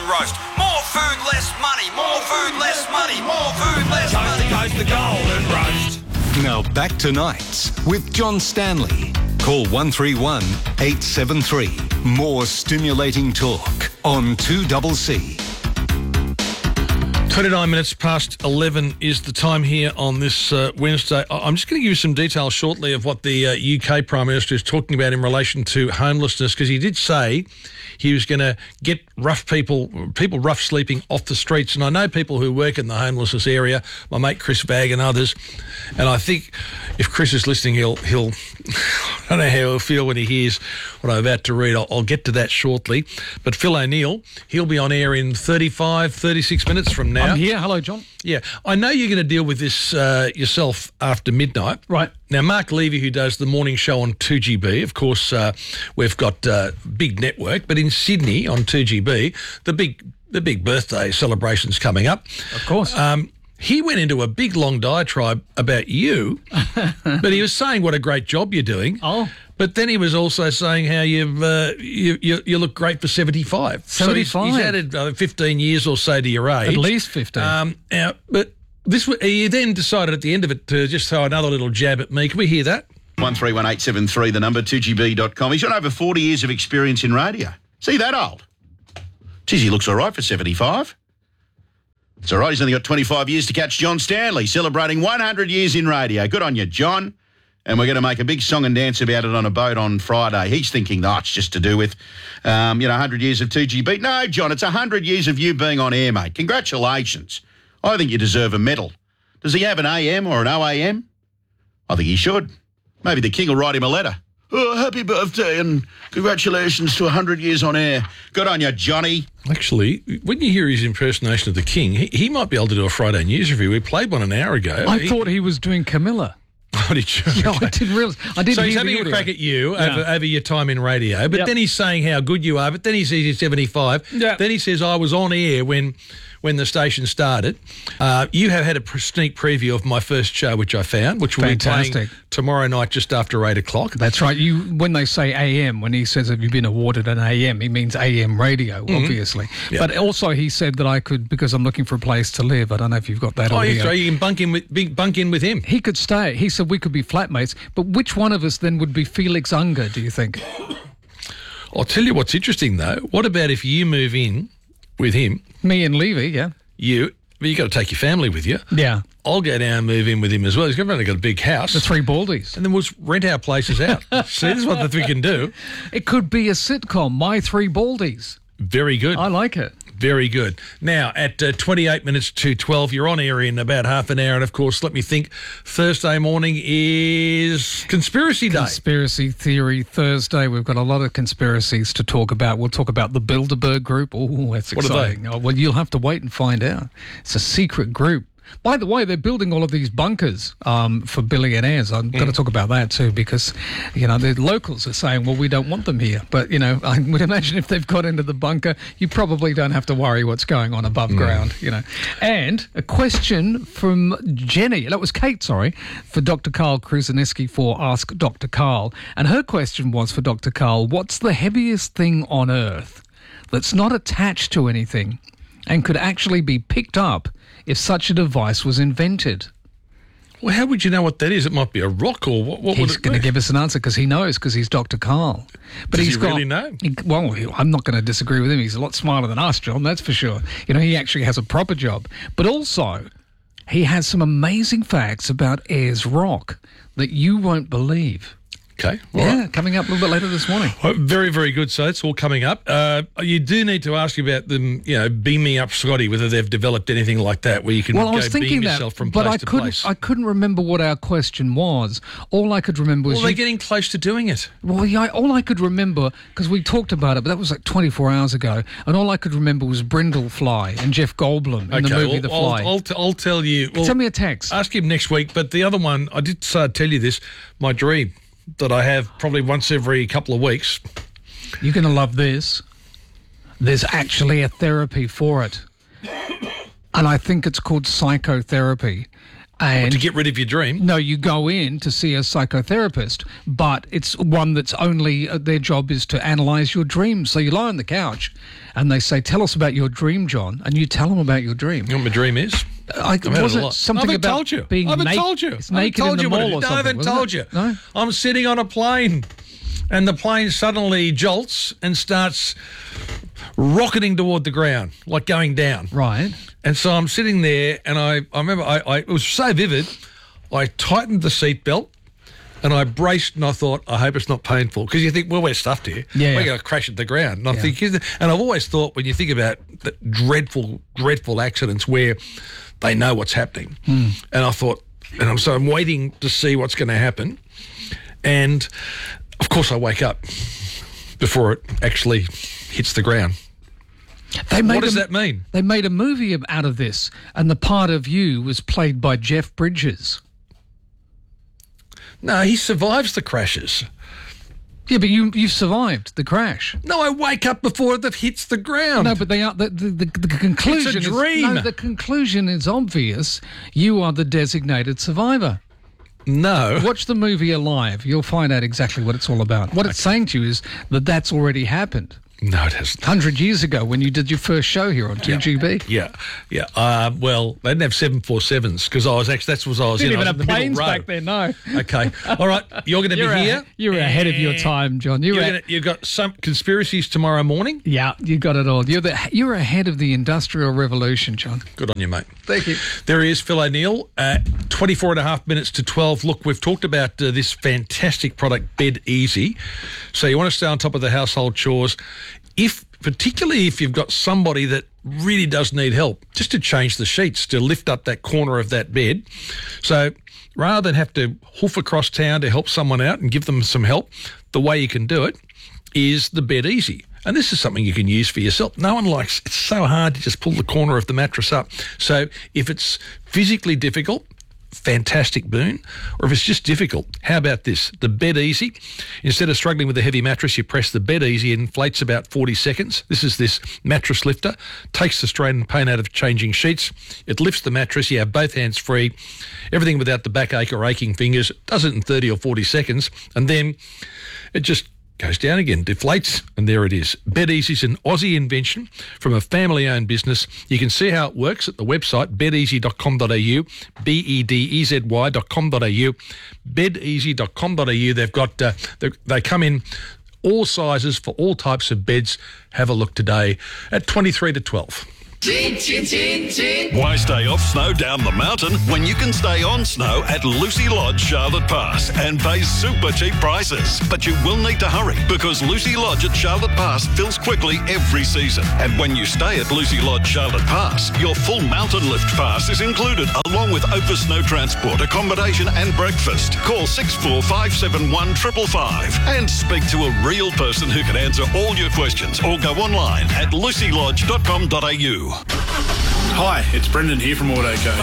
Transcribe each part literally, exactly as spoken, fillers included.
Roast. More food, less money. More food, less money. More food, less money. Coast to coast, the Golden Roast. Now back to Nights with John Stanley. Call one three one, eight seven three. More stimulating talk on two C C. twenty-nine minutes past eleven is the time here on this uh, Wednesday. I'm just going to give you some details shortly of what the uh, U K Prime Minister is talking about in relation to homelessness, because he did say he was going to get rough people, people rough sleeping off the streets. And I know people who work in the homelessness area, my mate Chris Vagg and others, and I think if Chris is listening, he'll, he'll I don't know how he'll feel when he hears what I'm about to read. I'll, I'll get to that shortly. But Phil O'Neill, he'll be on air in thirty-five, thirty-six minutes from now. I'm here. Hello, John. Yeah. I know you're going to deal with this uh, yourself after midnight. Right. Now, Mark Levy, who does the morning show on two G B, of course, uh, we've got uh, big network, but in Sydney on two G B, the big the big birthday celebration's coming up. Of course. Um, he went into a big, long diatribe about you, but he was saying what a great job you're doing. Oh. But then he was also saying how you've uh, you, you you look great for seventy-five. seventy-five. So he's, he's added uh, fifteen years or so to your age. At least fifteen. Um, now, but this he then decided at the end of it to just throw another little jab at me. Can we hear that? one three one eight seven three, the number, two G B dot com. He's got over forty years of experience in radio. See that old? Geez, he looks all right for seventy-five. It's all right, he's only got twenty-five years to catch John Stanley, celebrating one hundred years in radio. Good on you, John. And we're going to make a big song and dance about it on a boat on Friday. He's thinking, no, it's just to do with, um, you know, one hundred years of two G B. No, John, it's one hundred years of you being on air, mate. Congratulations. I think you deserve a medal. Does he have an A M or an O A M? I think he should. Maybe the King will write him a letter. Oh, happy birthday and congratulations to one hundred years on air. Good on you, Johnny. Actually, when you hear his impersonation of the King, he, he might be able to do a Friday news review. We played one an hour ago. I he, thought he was doing Camilla. Oh, did you? Yeah, Okay. I didn't realise. I didn't So he's hear having the a audio. crack at you Yeah. over, over your time in radio, but Yep. then he's saying how good you are, but then he says you're seventy-five. Yeah. Then he says, I was on air when when the station started. Uh, you have had a pre- sneak preview of my first show, which I found, which will be Fantastic. playing tomorrow night just after eight o'clock. That's right. You when they say A M, when he says have you been awarded an A M, he means A M radio, obviously. Yep. But also he said that I could, because I'm looking for a place to live. I don't know if you've got that Oh, audio. you, you can bunk in with big- bunk in with him. He could stay. He said we could be flatmates. But which one of us then would be Felix Unger, do you think? I'll tell you what's interesting, though. What about if you move in with him, Me and Levy, yeah. you, but you got to take your family with you. Yeah. I'll go down and move in with him as well. He's only got a big house. The three baldies. And then we'll rent our places out. See, this is what we can do. It could be a sitcom, My Three Baldies. Very good. I like it. Very good. Now, at uh, twenty-eight minutes to twelve, you're on air in about half an hour. And, of course, let me think, Thursday morning is Conspiracy Day. Conspiracy Theory Thursday. We've got a lot of conspiracies to talk about. We'll talk about the Bilderberg Group. Oh, that's What are they? exciting. Oh, well, you'll have to wait and find out. It's a secret group. By the way, they're building all of these bunkers um, for billionaires. I'm going to talk about that too because, you know, the locals are saying, well, we don't want them here. But, you know, I would imagine if they've got into the bunker, you probably don't have to worry what's going on above ground, you know. And a question from Jenny, that was Kate, sorry, for Doctor Carl Kruseniski for Ask Doctor Carl. And her question was for Doctor Carl, what's the heaviest thing on Earth that's not attached to anything and could actually be picked up if such a device was invented? Well, how would you know what that is? It might be a rock or what, what would He's it going to be? give us an answer because he knows, because he's Doctor Carl. But Does he's he got, really know? he- well, he- I'm not going to disagree with him. He's a lot smarter than us, John, that's for sure. You know, he actually has a proper job. But also, he has some amazing facts about Ayers Rock that you won't believe. Okay. all yeah, right. coming up a little bit later this morning. Well, very, very good. So it's all coming up. Uh, you do need to ask about them, you know, beaming up Scotty, whether they've developed anything like that where you can Well, I go was thinking beam that, yourself from but place I to couldn't. place. I couldn't remember what our question was. All I could remember was well, they're you- getting close to doing it. Well, yeah, all I could remember, because we talked about it, but that was like twenty-four hours ago, and all I could remember was Brindlefly and Jeff Goldblum in the movie well, The I'll, Fly. I'll, t- I'll tell you. Well, Send me a text. Ask him next week. But the other one, I did uh, tell you this, my dream that I have probably once every couple of weeks. You're going to love this. There's actually a therapy for it. And I think it's called psychotherapy. And To get rid of your dream. no, you go in to see a psychotherapist, but it's one that's only, uh, their job is to analyse your dreams. So you lie on the couch and they say, "Tell us about your dream, John," and you tell them about your dream. You know what my dream is? I, I've had was a it lot. something I haven't about told you. being I haven't naked? told you. It's I haven't naked told in you the what it mall is. or No, I something. haven't told wasn't you. it? No. I'm sitting on a plane, and the plane suddenly jolts and starts rocketing toward the ground, like going down. Right. And so I'm sitting there, and I, I remember I, I it was so vivid. I tightened the seatbelt, and I braced, and I thought, I hope it's not painful, because you think, well, we're stuffed here. Yeah. We're going to crash at the ground. And I Yeah. think, and I've always thought, when you think about the dreadful, dreadful accidents where they know what's happening, Hmm. and I thought, and I'm so I'm waiting to see what's going to happen, and of course I wake up before it actually hits the ground. They made What does a, that mean? They made a movie out of this, and the part of you was played by Jeff Bridges. No, he survives the crashes. Yeah, but you you survived the crash. No, I wake up before it hits the ground. No, but they are the the, the, the conclusion. It's a dream. Is, no, the conclusion is obvious. You are the designated survivor. no. Watch the movie Alive. You'll find out exactly what it's all about. What it's saying to you is that that's already happened. No, it hasn't. one hundred years ago when you did your first show here on two G B. Yeah, yeah. Uh, well, they didn't have seven forty-sevens because I was actually, that's what I was Didn't in. even I have was in the planes middle row. back then, no. Okay. All right. You're going to be You're, here. a, you're ahead of your time, John. You're, You're a- gonna, you've got some conspiracies tomorrow morning. yeah, you got it all. You're the you're ahead of the Industrial Revolution, John. Good on you, mate. Thank you. There he is, Phil O'Neill, uh, twenty-four and a half minutes to twelve. Look, we've talked about uh, this fantastic product, Bed Easy. So you want to stay on top of the household chores. If, particularly if you've got somebody that really does need help, just to change the sheets, to lift up that corner of that bed. So rather than have to hoof across town to help someone out and give them some help, the way you can do it is the Bed Easy. And this is something you can use for yourself. No one likes, it's so hard to just pull the corner of the mattress up. So if it's physically difficult, fantastic boon. Or if it's just difficult, how about this? The Bed Easy. Instead of struggling with a heavy mattress, you press the Bed Easy. It inflates about forty seconds. This is this mattress lifter. Takes the strain and pain out of changing sheets. It lifts the mattress. You have both hands free. Everything without the backache or aching fingers. Does it in thirty or forty seconds. And then it just goes down again, deflates, and there it is. Bed Easy is an Aussie invention from a family-owned business. You can see how it works at the website, bed easy dot com dot a u, B E D E Z Y dot com dot a u, bed easy dot com dot a u. They've got, uh, they, they come in all sizes for all types of beds. Have a look today at twenty-three to twelve. Why stay off snow down the mountain when you can stay on snow at Lucy Lodge, Charlotte Pass and pay super cheap prices? But you will need to hurry because Lucy Lodge at Charlotte Pass fills quickly every season. And when you stay at Lucy Lodge, Charlotte Pass, your full mountain lift pass is included along with over snow transport, accommodation and breakfast. Call six four five seven one five five five and speak to a real person who can answer all your questions or go online at lucy lodge dot com dot a u. Hi, it's Brendan here from Autoco.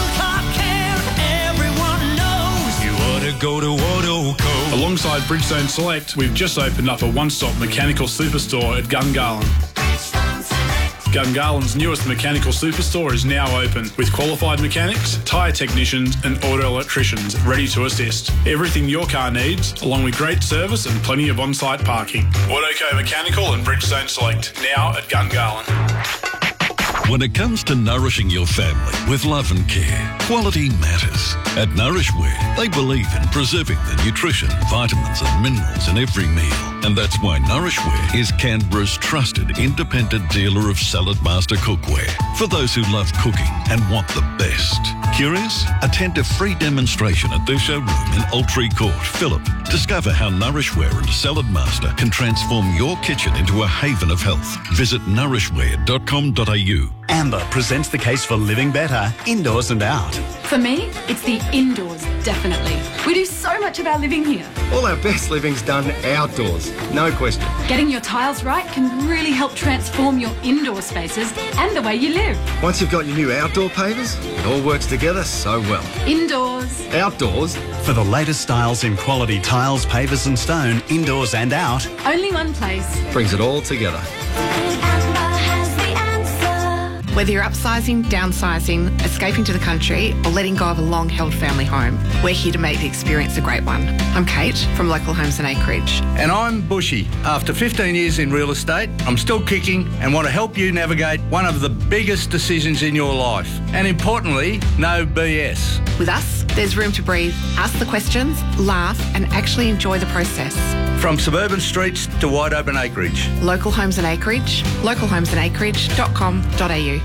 You ought to go to Autoco. Alongside Bridgestone Select, we've just opened up a one-stop mechanical superstore at Gungahlin. Gungahlин's newest mechanical superstore is now open with qualified mechanics, tyre technicians and auto electricians ready to assist. Everything your car needs, along with great service and plenty of on-site parking. Autoco Mechanical and Bridgestone Select, now at Gungahlin. When it comes to nourishing your family with love and care, quality matters. At Nourishware, they believe in preserving the nutrition, vitamins and minerals in every meal. And that's why Nourishware is Canberra's trusted independent dealer of Salad Master cookware for those who love cooking and want the best. Curious? Attend a free demonstration at their showroom in Altree Court, Phillip. Discover how Nourishware and Salad Master can transform your kitchen into a haven of health. Visit nourishware dot com dot a u. Amber presents the case for living better, indoors and out. For me, it's the indoors, definitely. We do so much of our living here. All our best living's done outdoors, no question. Getting your tiles right can really help transform your indoor spaces and the way you live. Once you've got your new outdoor pavers, it all works together so well. Indoors. Outdoors, For the latest styles in quality tiles, pavers and stone, indoors and out, Only one place. brings it all together. Whether you're upsizing, downsizing, escaping to the country, or letting go of a long-held family home, we're here to make the experience a great one. I'm Kate from Local Homes and Acreage. And I'm Bushy. After fifteen years in real estate, I'm still kicking and want to help you navigate one of the biggest decisions in your life. And importantly, no B S. With us, there's room to breathe, ask the questions, laugh, and actually enjoy the process. From suburban streets to wide open acreage. Local Homes and Acreage, local homes and acreage dot com dot a u.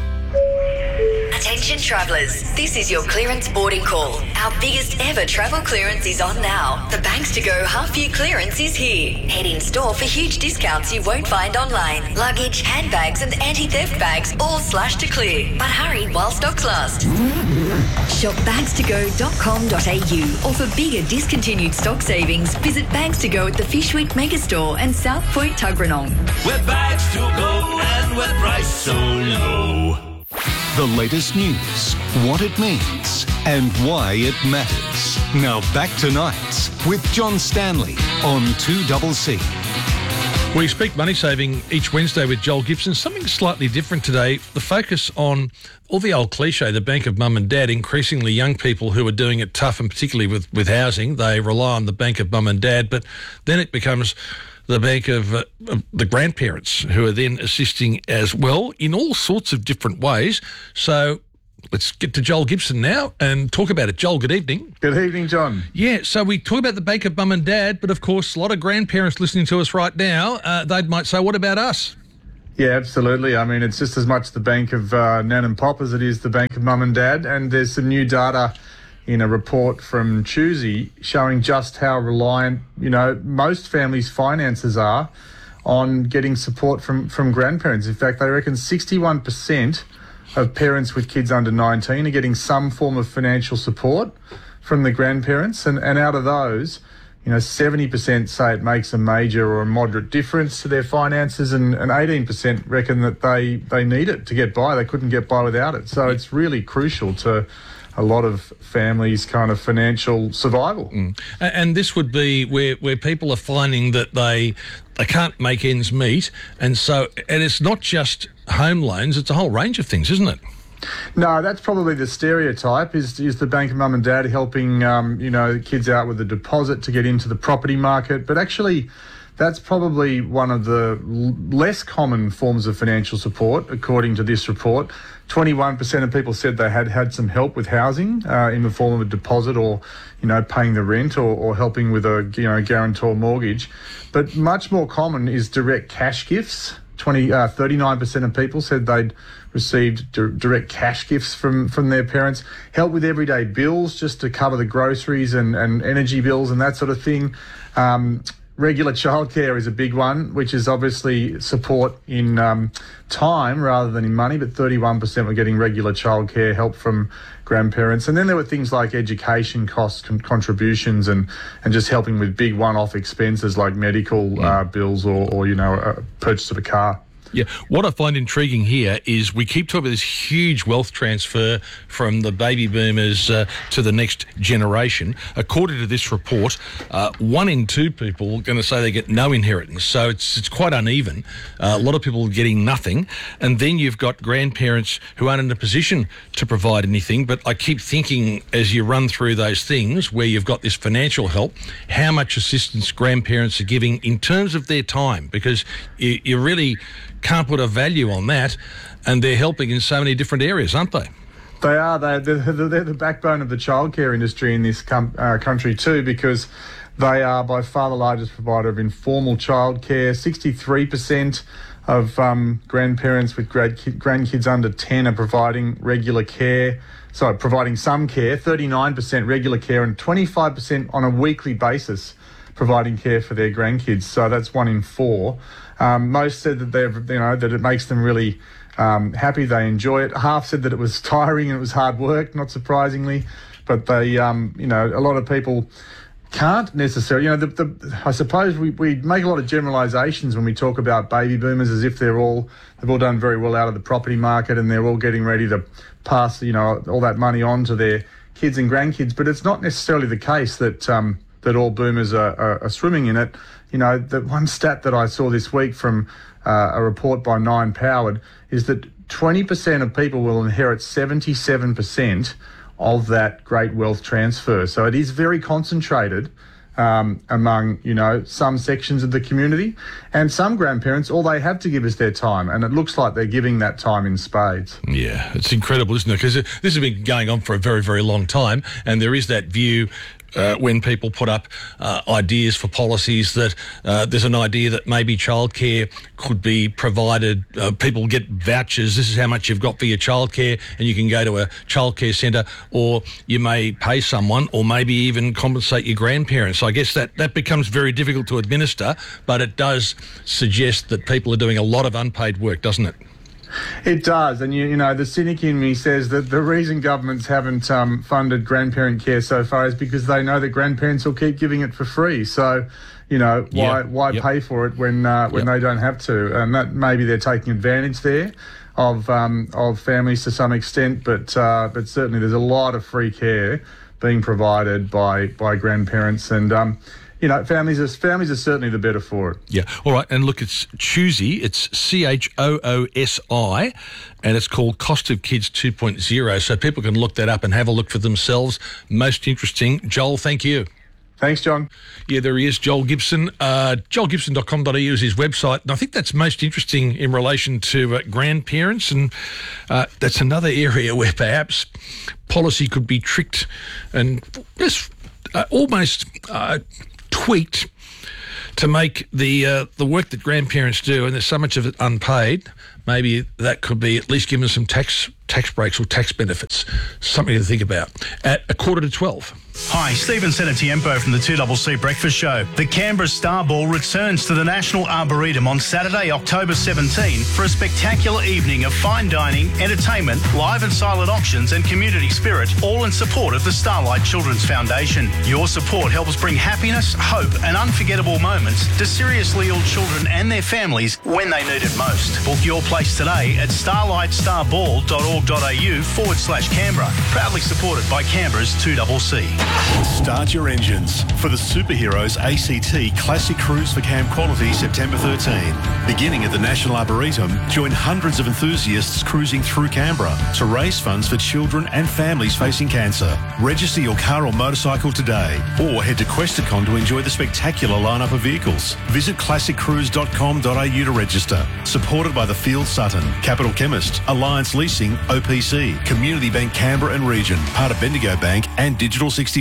Attention travellers, this is your clearance boarding call. Our biggest ever travel clearance is on now. The Banks to Go half-year clearance is here. Head in store for huge discounts you won't find online. Luggage, handbags and anti-theft bags all slashed to clear. But hurry while stocks last. Shop bags to go dot com dot a u, or for bigger discontinued stock savings, visit Bags to Go at the Fishwick Megastore and South Point Tuggeranong. We're bags to go and we're priced so low. The latest news, what it means, and why it matters. Now back to Nights with John Stanley on two C C. We speak money saving each Wednesday with Joel Gibson. Something slightly different today. The focus on all the old cliche, the bank of mum and dad. Increasingly young people who are doing it tough, and particularly with, with housing, they rely on the bank of mum and dad. But then it becomes the bank of, uh, of the grandparents, who are then assisting as well in all sorts of different ways. So let's get to Joel Gibson now and talk about it. Joel, good evening. Good evening, John. Yeah, so we talk about the bank of mum and dad, but of course a lot of grandparents listening to us right now, uh, they might say, what about us? Yeah, absolutely. I mean, it's just as much the bank of uh, Nan and Pop as it is the bank of mum and dad. And there's some new data in a report from Choosy showing just how reliant, you know, most families' finances are on getting support from, from grandparents. In fact, they reckon sixty-one percent of parents with kids under nineteen are getting some form of financial support from the grandparents. And, and out of those, you know, seventy percent say it makes a major or a moderate difference to their finances, and, and eighteen percent reckon that they, they need it to get by. They couldn't get by without it. So it's really crucial to a lot of families' kind of financial survival. Mm. And this would be where, where people are finding that they they can't make ends meet, and so and it's not just home loans, it's a whole range of things, isn't it? No, that's probably the stereotype, is is the bank of mum and dad helping, um, you know, kids out with a deposit to get into the property market. But actually, that's probably one of the l- less common forms of financial support, according to this report. twenty-one percent of people said they had had some help with housing uh, in the form of a deposit, or, you know, paying the rent, or, or helping with a, you know, guarantor mortgage. But much more common is direct cash gifts. twenty, uh, thirty-nine percent of people said they'd received di- direct cash gifts from, from their parents. Help with everyday bills, just to cover the groceries and, and energy bills and that sort of thing. Um, Regular childcare is a big one, which is obviously support in um, time rather than in money, but thirty-one percent were getting regular childcare help from grandparents. And then there were things like education costs, con- contributions, and, and just helping with big one-off expenses like medical Yeah. uh, bills, or, or, you know, a purchase of a car. Yeah, what I find intriguing here is we keep talking about this huge wealth transfer from the baby boomers uh, to the next generation. According to this report, uh, one in two people are going to say they get no inheritance, so it's it's quite uneven. Uh, a lot of people are getting nothing, and then you've got grandparents who aren't in a position to provide anything. But I keep thinking, as you run through those things where you've got this financial help, how much assistance grandparents are giving in terms of their time, because you, you really can't put a value on that, and they're helping in so many different areas, aren't they? They are. They're, they're, they're the backbone of the childcare industry in this com- uh, country too, because they are by far the largest provider of informal childcare. sixty-three percent of um, grandparents with grad- grandkids under ten are providing regular care. Sorry, providing some care. thirty-nine percent regular care, and twenty-five percent on a weekly basis providing care for their grandkids. So that's one in four. Um, most said that they've, you know, that it makes them really um, happy. They enjoy it. Half said that it was tiring and it was hard work, not surprisingly. But they, um, you know, a lot of people can't necessarily, you know, the, the, I suppose we, we make a lot of generalisations when we talk about baby boomers, as if they're all, they've all done very well out of the property market and they're all getting ready to pass, you know, all that money on to their kids and grandkids. But it's not necessarily the case that um, that all boomers are, are, are swimming in it. You know, the one stat that I saw this week from uh, a report by Nine Powered is that twenty percent of people will inherit seventy-seven percent of that great wealth transfer. So it is very concentrated um, among, you know, some sections of the community. And some grandparents, all they have to give is their time. And it looks like they're giving that time in spades. Yeah, it's incredible, isn't it? Because this has been going on for a very, very long time. And there is that view Uh, when people put up uh, ideas for policies that uh, there's an idea that maybe childcare could be provided. Uh, people get vouchers. This is how much you've got for your childcare, and you can go to a childcare centre, or you may pay someone, or maybe even compensate your grandparents. I guess that, that becomes very difficult to administer, but it does suggest that people are doing a lot of unpaid work, doesn't it? It does, and you, you know, the cynic in me says that the reason governments haven't um, funded grandparent care so far is because they know that grandparents will keep giving it for free. So, you know, why Yeah. why Yep. pay for it when uh, when Yep. they don't have to? And that maybe they're taking advantage there of um, of families to some extent, but uh, but certainly there's a lot of free care being provided by by grandparents, and um, you know, families are families are certainly the better for it. Yeah. All right. And look, it's Choosy. It's C H O O S I, and it's called Cost of Kids two point oh. So people can look that up and have a look for themselves. Most interesting. Joel, thank you. Thanks, John. Yeah, there he is, Joel Gibson. Uh, joel gibson dot com dot a u is his website. And I think that's most interesting in relation to uh, grandparents. And uh, that's another area where perhaps policy could be tricked and just uh, almost uh, tweaked to make the uh, the work that grandparents do, and there's so much of it unpaid, maybe that could be at least given some tax tax breaks or tax benefits. Something to think about. At a quarter to twelve. Hi, Stephen Senatiempo from the two C C Breakfast Show. The Canberra Star Ball returns to the National Arboretum on Saturday, October seventeenth for a spectacular evening of fine dining, entertainment, live and silent auctions and community spirit, all in support of the Starlight Children's Foundation. Your support helps bring happiness, hope and unforgettable moments to seriously ill children and their families when they need it most. Book your place today at starlight star ball dot org dot a u forward slash Canberra. Proudly supported by Canberra's two C C. Start your engines for the Superheroes A C T Classic Cruise for Cam Quality September thirteenth. Beginning at the National Arboretum, join hundreds of enthusiasts cruising through Canberra to raise funds for children and families facing cancer. Register your car or motorcycle today, or head to Questacon to enjoy the spectacular lineup of vehicles. Visit classic cruise dot com dot a u to register. Supported by the Field Sutton, Capital Chemist, Alliance Leasing, O P C, Community Bank Canberra and Region, part of Bendigo Bank and Digital sixty-one.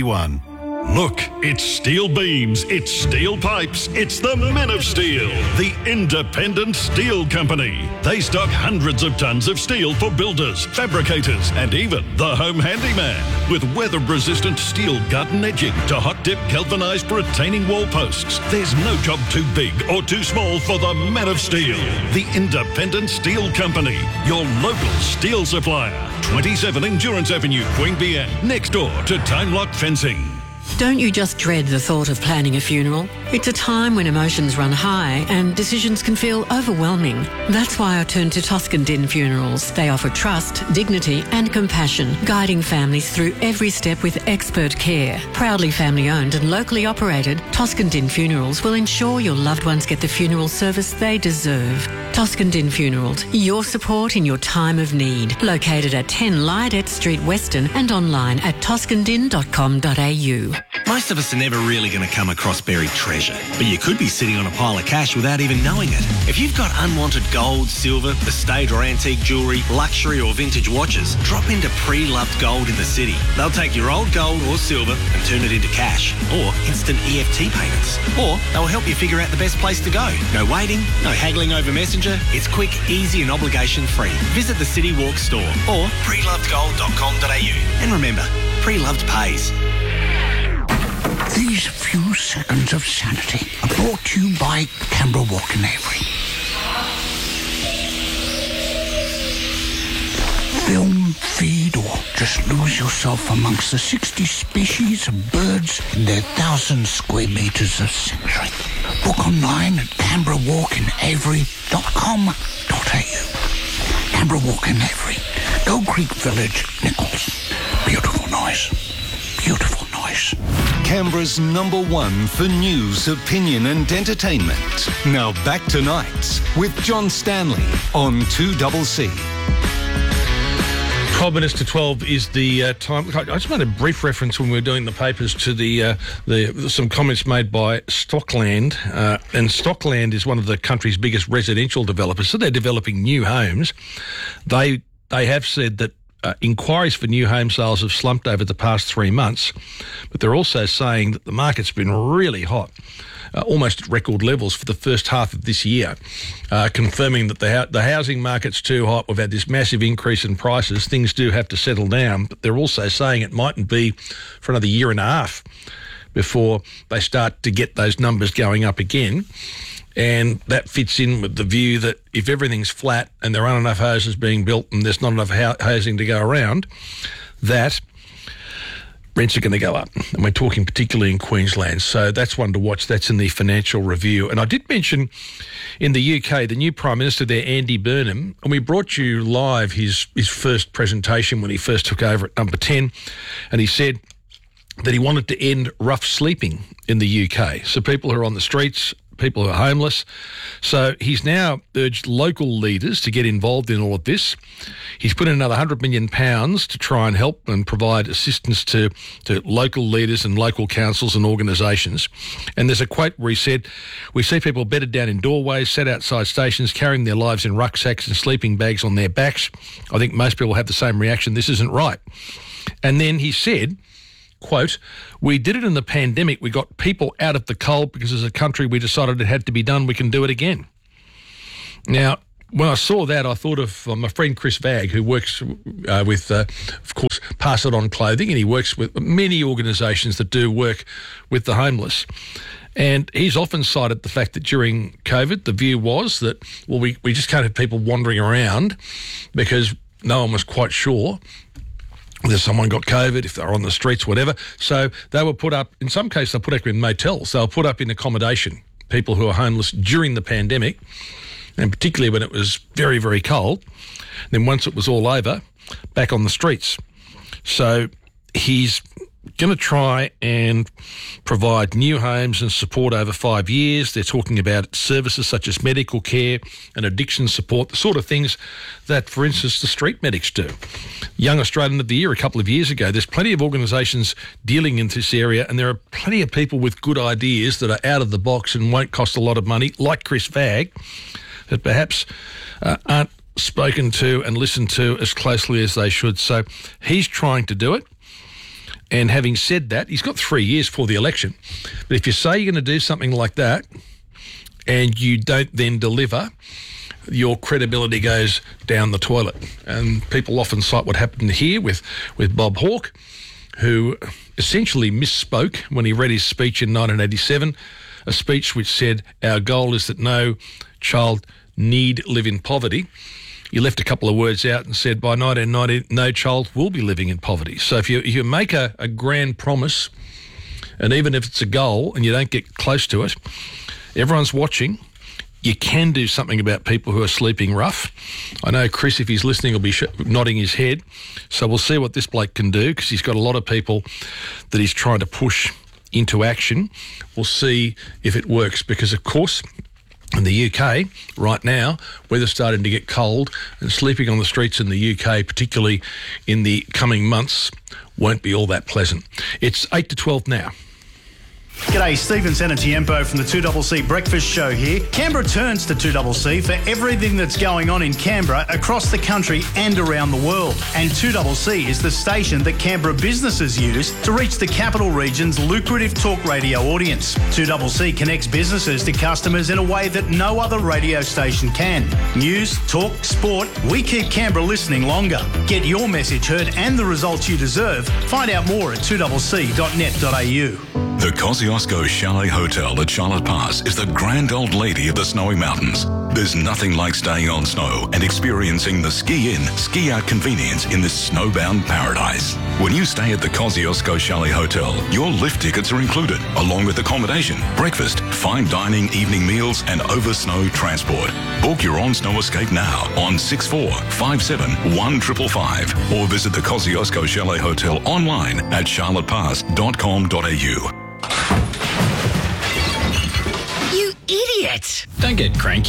Look, it's steel beams, it's steel pipes, it's the Men of Steel, the independent steel company. They stock hundreds of tons of steel for builders, fabricators, and even the home handyman. With weather-resistant steel gut and edging to hot-dip galvanised retaining wall posts, there's no job too big or too small for the Men of Steel, the independent steel company, your local steel supplier. twenty-seven Endurance Avenue, Queanbeyan, next door to Time Lock Fencing. Don't you just dread the thought of planning a funeral? It's a time when emotions run high and decisions can feel overwhelming. That's why I turn to Toscan Din Funerals. They offer trust, dignity and compassion, guiding families through every step with expert care. Proudly family owned and locally operated, Toscan Din Funerals will ensure your loved ones get the funeral service they deserve. Toscan Din Funerals, your support in your time of need. Located at ten Lydet Street, Weston, and online at toscan din dot com dot a u. Most of us are never really going to come across buried treasure, but you could be sitting on a pile of cash without even knowing it. If you've got unwanted gold, silver, estate or antique jewellery, luxury or vintage watches, drop into Pre-Loved Gold in the city. They'll take your old gold or silver and turn it into cash, or instant E F T payments. Or they'll help you figure out the best place to go. No waiting, no haggling over Messenger. It's quick, easy and obligation-free. Visit the City Walk store or pre loved gold dot com dot a u. And remember, Pre-Loved pays. These few seconds of sanity are brought to you by Canberra Walk in Avery. Film, feed, or just lose yourself amongst the sixty species of birds in their thousand square metres of sanctuary. Book online at canberra walk in avery dot com dot a u. Canberra Walk in Avery, Gold Creek Village, Nichols. Beautiful noise. Beautiful noise. Canberra's number one for news, opinion and entertainment. Now back to Nights with John Stanley on two C C. twelve minutes to twelve is the uh, time. I just made a brief reference when we were doing the papers to the uh, the some comments made by Stockland, uh, and Stockland is one of the country's biggest residential developers. So they're developing new homes. They they have said that uh, inquiries for new home sales have slumped over the past three months, but they're also saying that the market's been really hot. Uh, almost at record levels for the first half of this year, uh, confirming that the, ho- the housing market's too hot. We've had this massive increase in prices. Things do have to settle down, but they're also saying it mightn't be for another year and a half before they start to get those numbers going up again. And that fits in with the view that if everything's flat and there aren't enough houses being built and there's not enough ho- housing to go around, that rents are going to go up, and we're talking particularly in Queensland. So that's one to watch. That's in the Financial Review. And I did mention in the U K, the new Prime Minister there, Andy Burnham, and we brought you live his, his first presentation when he first took over at Number ten, and he said that he wanted to end rough sleeping in the U K. So people who are on the streets, people who are homeless. So he's now urged local leaders to get involved in all of this. He's put in another one hundred million pounds to try and help and provide assistance to, to local leaders and local councils and organisations. And there's a quote where he said, "We see people bedded down in doorways, sat outside stations, carrying their lives in rucksacks and sleeping bags on their backs. I think most people have the same reaction. This isn't right." And then he said, quote, "We did it in the pandemic. We got people out of the cold because as a country we decided it had to be done. We can do it again." Now, when I saw that, I thought of uh, my friend Chris Vagg, who works uh, with, uh, of course, Pass It On Clothing, and he works with many organisations that do work with the homeless. And he's often cited the fact that during COVID, the view was that, well, we, we just can't have people wandering around because no one was quite sure whether someone got COVID, if they're on the streets, whatever. So they were put up, in some cases, they put up in motels. They were put up in accommodation, people who are homeless during the pandemic, and particularly when it was very, very cold. Then once it was all over, back on the streets. So he's going to try and provide new homes and support over five years. They're talking about services such as medical care and addiction support, the sort of things that, for instance, the street medics do. Young Australian of the Year a couple of years ago. There's plenty of organisations dealing in this area, and there are plenty of people with good ideas that are out of the box and won't cost a lot of money, like Chris Vagg, that perhaps uh, aren't spoken to and listened to as closely as they should. So he's trying to do it. And having said that, he's got three years for the election. But if you say you're going to do something like that and you don't then deliver, your credibility goes down the toilet. And people often cite what happened here with, with Bob Hawke, who essentially misspoke when he read his speech in nineteen eighty-seven, a speech which said, "Our goal is that no child need live in poverty." You left a couple of words out and said by nineteen ninety, no child will be living in poverty. So if you, if you make a, a grand promise, and even if it's a goal and you don't get close to it, everyone's watching. You can do something about people who are sleeping rough. I know Chris, if he's listening, will be sh- nodding his head. So we'll see what this bloke can do, because he's got a lot of people that he's trying to push into action. We'll see if it works, because, of course, in the U K, right now, weather's starting to get cold, and sleeping on the streets in the U K, particularly in the coming months, won't be all that pleasant. It's eight to twelve now. G'day, Stephen Senatiempo from the two C C Breakfast Show here. Canberra turns to two C C for everything that's going on in Canberra, across the country and around the world. And two C C is the station that Canberra businesses use to reach the capital region's lucrative talk radio audience. two C C connects businesses to customers in a way that no other radio station can. News, talk, sport, we keep Canberra listening longer. Get your message heard and the results you deserve. Find out more at two c c dot net dot a u. The Kosciuszko Chalet Hotel at Charlotte Pass is the grand old lady of the snowy mountains. There's nothing like staying on snow and experiencing the ski-in, ski-out convenience in this snowbound paradise. When you stay at the Kosciuszko Chalet Hotel, your lift tickets are included, along with accommodation, breakfast, fine dining, evening meals, and over-snow transport. Book your on-snow escape now on six four five seven one five five five or visit the Kosciuszko Chalet Hotel online at charlotte pass dot com dot a u. You idiot! Don't get cranky.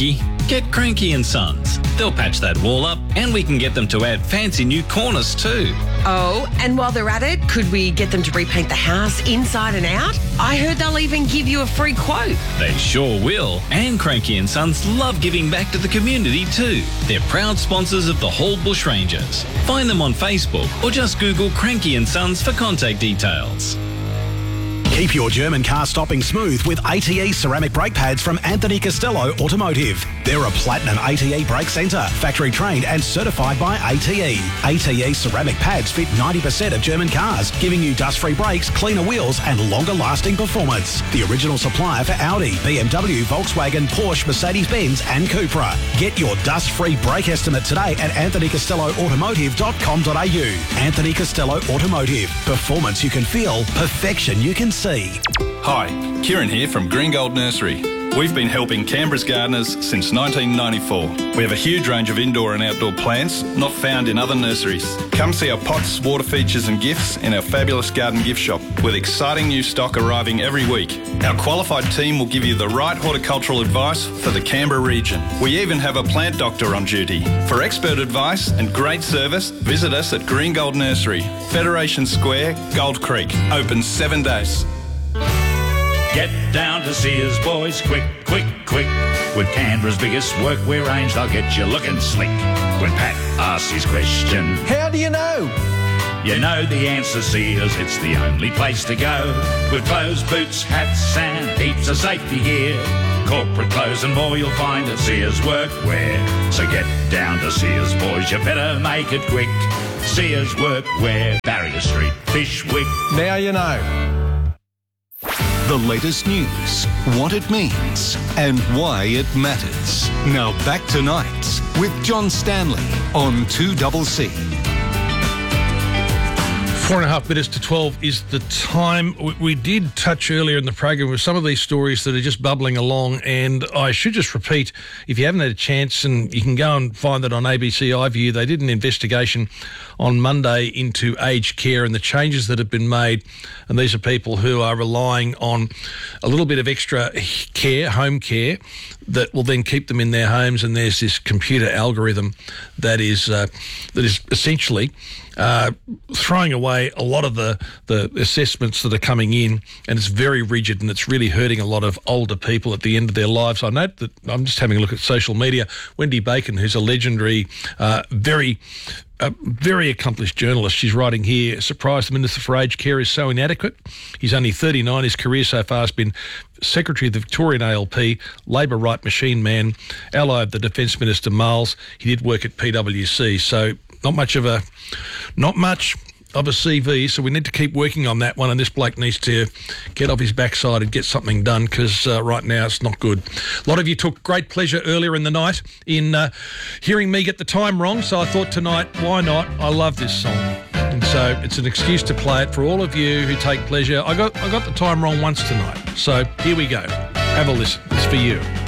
Get Cranky and Sons. They'll patch that wall up and we can get them to add fancy new corners too. Oh, and while they're at it, could we get them to repaint the house inside and out? I heard they'll even give you a free quote. They sure will. And Cranky and Sons love giving back to the community too. They're proud sponsors of the Hall Bushrangers. Find them on Facebook or just Google Cranky and Sons for contact details. Keep your German car stopping smooth with A T E ceramic brake pads from Anthony Costello Automotive. They're a platinum A T E brake centre, factory trained and certified by A T E. A T E ceramic pads fit ninety percent of German cars, giving you dust-free brakes, cleaner wheels and longer-lasting performance. The original supplier for Audi, B M W, Volkswagen, Porsche, Mercedes-Benz and Cupra. Get your dust-free brake estimate today at anthony costello automotive dot com dot a u. Anthony Costello Automotive. Performance you can feel, perfection you can see. Hi, Kieran here from Green Gold Nursery. We've been helping Canberra's gardeners since nineteen ninety-four. We have a huge range of indoor and outdoor plants not found in other nurseries. Come see our pots, water features and gifts in our fabulous garden gift shop with exciting new stock arriving every week. Our qualified team will give you the right horticultural advice for the Canberra region. We even have a plant doctor on duty. For expert advice and great service, visit us at Green Gold Nursery, Federation Square, Gold Creek. Open seven days. Get down to Sears, boys, quick, quick, quick. With Canberra's biggest workwear range, they'll get you looking slick. When Pat asks his question, how do you know? You know the answer, Sears, it's the only place to go. With clothes, boots, hats and heaps of safety gear. Corporate clothes and more you'll find at Sears Workwear. So get down to Sears, boys, you better make it quick. Sears Workwear, Barrier Street, Fishwick. Now you know. The latest news, what it means, and why it matters. Now back to Nights with John Stanley on two C C. Four and a half minutes to twelve is the time. We, we did touch earlier in the program with some of these stories that are just bubbling along, and I should just repeat, if you haven't had a chance, and you can go and find it on A B C iView, they did an investigation on Monday into aged care and the changes that have been made, and these are people who are relying on a little bit of extra care, home care, that will then keep them in their homes, and there's this computer algorithm that is uh, that is essentially uh, throwing away a lot of the, the assessments that are coming in, and it's very rigid and it's really hurting a lot of older people at the end of their lives. I note that I'm just having a look at social media. Wendy Bacon, who's a legendary, uh, very a very accomplished journalist. She's writing here, surprised the Minister for Aged Care is so inadequate. He's only thirty-nine. His career so far has been Secretary of the Victorian A L P, Labor Right Machine Man, ally of the Defence Minister Miles. He did work at P W C, so not much of a, not much of a C V, so we need to keep working on that one, and this bloke needs to get off his backside and get something done, because uh, right now it's not good. A lot of you took great pleasure earlier in the night in uh, hearing me get the time wrong, so I thought tonight, why not? I love this song, and so it's an excuse to play it for all of you who take pleasure. I got I got the time wrong once tonight, so here we go. Have a listen. It's for you.